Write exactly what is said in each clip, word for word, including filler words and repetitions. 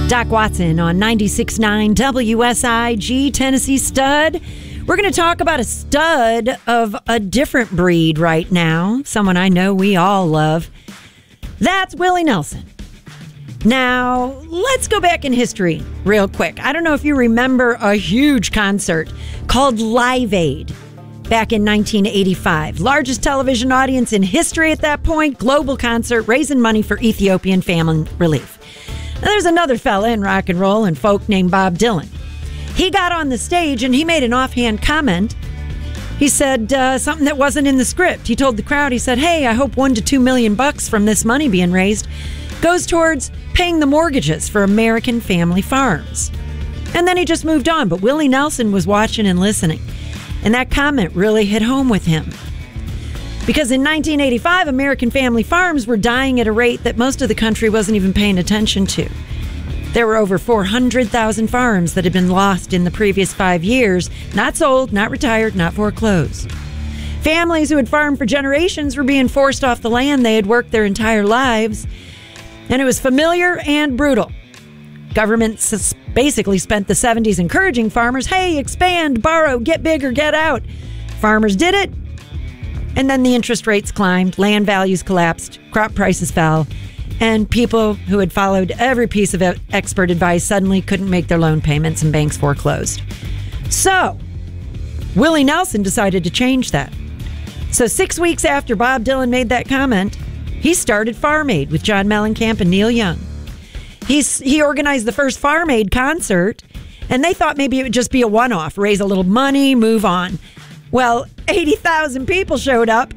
Doc Watson on ninety-six point nine W S I G, Tennessee Stud. We're going to talk about a stud of a different breed right now, someone I know we all love. That's Willie Nelson. Now, let's go back in history real quick. I don't know if you remember a huge concert called Live Aid back in nineteen eighty-five. Largest television audience in history at that point, global concert raising money for Ethiopian famine relief. Now, there's another fella in rock and roll and folk named Bob Dylan. He got on the stage and he made an offhand comment. He said uh, something that wasn't in the script. He told the crowd, he said, hey, I hope one to two million bucks from this money being raised goes towards paying the mortgages for American family farms. And then he just moved on. But Willie Nelson was watching and listening. And that comment really hit home with him. Because in nineteen eighty-five, American family farms were dying at a rate that most of the country wasn't even paying attention to. There were over four hundred thousand farms that had been lost in the previous five years, not sold, not retired, not foreclosed. Families who had farmed for generations were being forced off the land they had worked their entire lives, and it was familiar and brutal. Governments basically spent the seventies encouraging farmers, hey, expand, borrow, get bigger, get out. Farmers did it. And then the interest rates climbed, land values collapsed, crop prices fell, and people who had followed every piece of expert advice suddenly couldn't make their loan payments and banks foreclosed. So, Willie Nelson decided to change that. So six weeks after Bob Dylan made that comment, he started Farm Aid with John Mellencamp and Neil Young. He's, he organized the first Farm Aid concert, and they thought maybe it would just be a one-off, raise a little money, move on. Well, eighty thousand people showed up.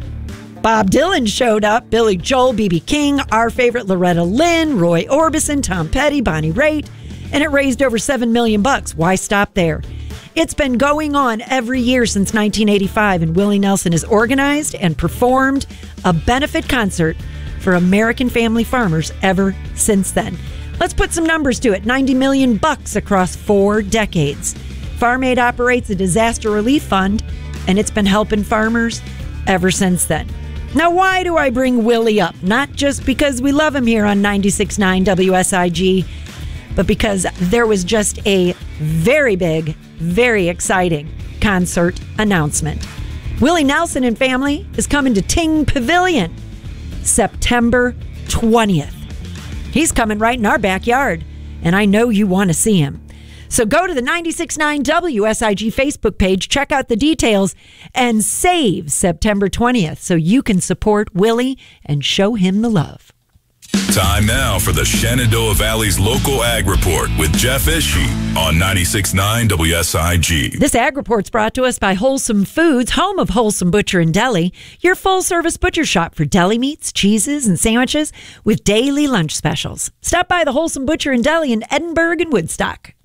Bob Dylan showed up, Billy Joel, B B King, our favorite Loretta Lynn, Roy Orbison, Tom Petty, Bonnie Raitt, and it raised over seven million bucks. Why stop there? It's been going on every year since nineteen eighty-five, and Willie Nelson has organized and performed a benefit concert for American family farmers ever since then. Let's put some numbers to it. ninety million bucks across four decades. Farm Aid operates a disaster relief fund, and it's been helping farmers ever since then. Now, why do I bring Willie up? Not just because we love him here on ninety-six point nine W S I G, but because there was just a very big, very exciting concert announcement. Willie Nelson and family is coming to Ting Pavilion September twentieth. He's coming right in our backyard, and I know you want to see him. So go to the ninety-six point nine W S I G Facebook page, check out the details, and save September twentieth so you can support Willie and show him the love. Time now for the Shenandoah Valley's local ag report with Jeff Ishii on ninety-six point nine W S I G. This ag report's brought to us by Wholesome Foods, home of Wholesome Butcher and Deli, your full-service butcher shop for deli meats, cheeses, and sandwiches with daily lunch specials. Stop by the Wholesome Butcher and Deli in Edinburgh and Woodstock.